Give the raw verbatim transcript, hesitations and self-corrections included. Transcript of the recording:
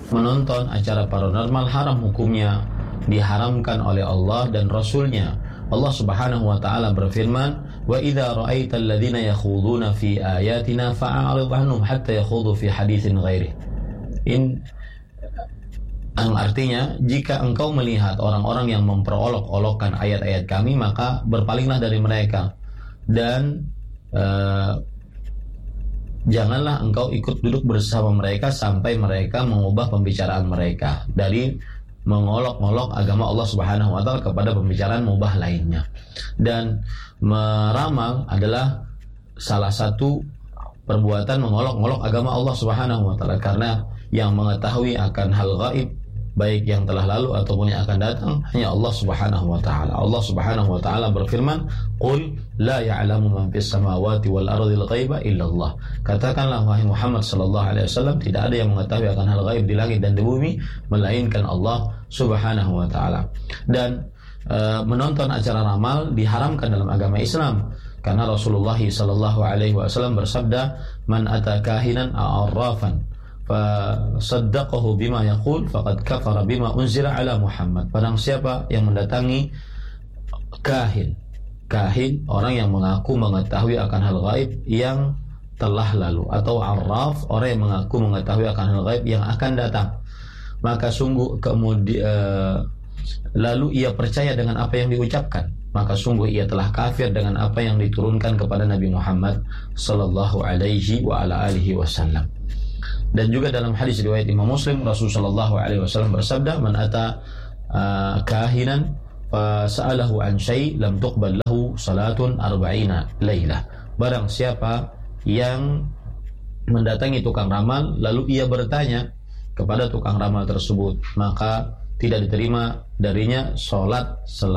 menonton acara paranormal haram hukumnya, diharamkan oleh Allah dan Rasulnya. Allah Subhanahu wa taala berfirman, "Wa idza ra'aital ladzina yakhuduna fi ayatina fa'arid 'anhum hatta yakhudu fi haditsin ghairi." In yang artinya, jika engkau melihat orang-orang yang memperolok-olokkan ayat-ayat kami, maka berpalinglah dari mereka dan uh, janganlah engkau ikut duduk bersama mereka sampai mereka mengubah pembicaraan mereka dari mengolok-olok agama Allah Subhanahu wa taala kepada pembicaraan mubah lainnya. Dan meramal adalah salah satu perbuatan mengolok-olok agama Allah Subhanahu wa taala, karena yang mengetahui akan hal gaib baik yang telah lalu ataupun yang akan datang hanya Allah Subhanahu wa taala. Allah Subhanahu wa taala berfirman, "Qul la ya'lamu man fis samawati wal ardil ghaiba illa Allah." Katakanlah wahai Muhammad sallallahu alaihi wasallam, tidak ada yang mengetahui akan hal gaib di langit dan di bumi melainkan Allah Subhanahu wa taala. Dan e, menonton acara ramal diharamkan dalam agama Islam, karena Rasulullah sallallahu alaihi wasallam bersabda, "Man ata kahinan aw arrafan fasaddaqahu bima yaqul faqad kafara bima unzila ala Muhammad." Barang siapa yang mendatangi kahin, kahin orang yang mengaku mengetahui akan hal gaib yang telah lalu, atau arraf orang yang mengaku mengetahui akan hal gaib yang akan datang, maka sungguh kemudian uh, lalu ia percaya dengan apa yang diucapkan, maka sungguh ia telah kafir dengan apa yang diturunkan kepada Nabi Muhammad sallallahu alaihi wa ala alihi wasallam. Dan juga dalam hadis riwayat Imam Muslim, Rasulullah sallallahu alaihi wasallam bersabda, "Man ata uh, kahinan fa sa'alahu an syai' lam tuqbal lahu salatun arba'ina lailah." Barang siapa yang mendatangi tukang ramal lalu ia bertanya kepada tukang ramal tersebut, maka tidak diterima darinya salat selama